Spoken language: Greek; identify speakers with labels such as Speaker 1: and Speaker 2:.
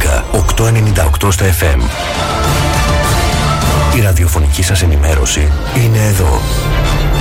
Speaker 1: 11 898 στα FM. Η ραδιοφωνική σας ενημέρωση είναι εδώ.